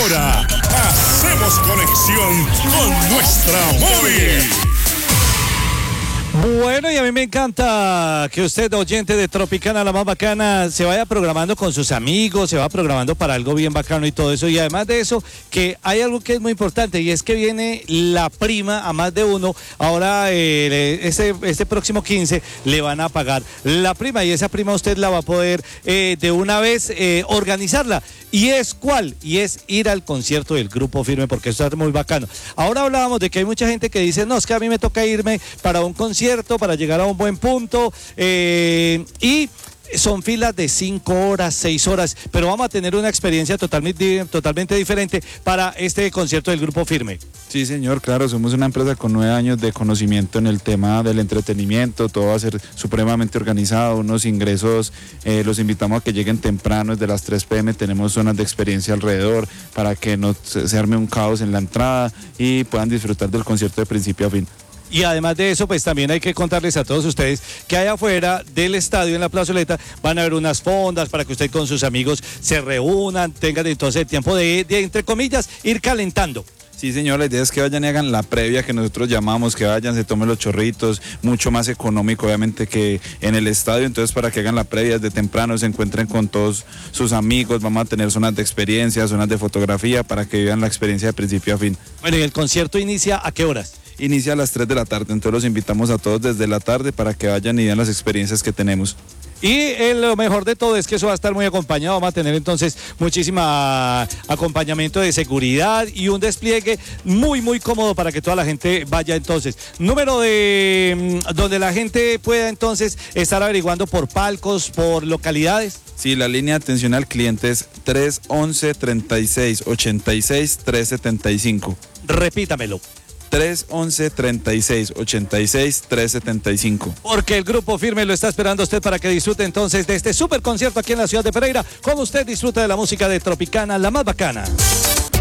ahora hacemos conexión con nuestra móvil. Bueno, y a mí me encanta que usted, oyente de Tropicana, la más bacana, se vaya programando con sus amigos, se va programando para algo bien bacano y todo eso. Y además de eso, que hay algo que es muy importante y es que viene la prima a más de uno. Ahora, este próximo 15 le van a pagar la prima y esa prima usted la va a poder de una vez organizarla. ¿Y es cuál? Y es ir al concierto del Grupo Firme, porque eso es muy bacano. Ahora hablábamos de que hay mucha gente que dice, no, es que a mí me toca irme para un concierto, para llegar a un buen punto, y son filas de 5 horas, 6 horas, pero vamos a tener una experiencia totalmente diferente para este concierto del Grupo Firme. Sí, señor, claro, somos una empresa con 9 años de conocimiento en el tema del entretenimiento, todo va a ser supremamente organizado, unos ingresos, los invitamos a que lleguen temprano, desde las 3 p.m, tenemos zonas de experiencia alrededor para que no se arme un caos en la entrada y puedan disfrutar del concierto de principio a fin. Y además de eso, pues también hay que contarles a todos ustedes que allá afuera del estadio, en la plazoleta, van a haber unas fondas para que usted con sus amigos se reúnan, tengan entonces el tiempo de entre comillas, ir calentando. Sí, señor, la idea es que vayan y hagan la previa que nosotros llamamos, que vayan, se tomen los chorritos, mucho más económico obviamente que en el estadio, entonces para que hagan la previa desde temprano, se encuentren con todos sus amigos, vamos a tener zonas de experiencia, zonas de fotografía, para que vivan la experiencia de principio a fin. Bueno, ¿y el concierto inicia a qué horas? Inicia a las 3 de la tarde, entonces los invitamos a todos desde la tarde para que vayan y vean las experiencias que tenemos. Y lo mejor de todo es que eso va a estar muy acompañado, vamos a tener entonces muchísima acompañamiento de seguridad y un despliegue muy cómodo para que toda la gente vaya entonces. Número de donde la gente pueda entonces estar averiguando por palcos, por localidades. Sí, la línea de atención al cliente es 311-3686-375. Repítamelo. 311-3686-375. Porque el Grupo Firme lo está esperando a usted para que disfrute entonces de este super concierto aquí en la ciudad de Pereira. Como usted disfruta de la música de Tropicana, la más bacana.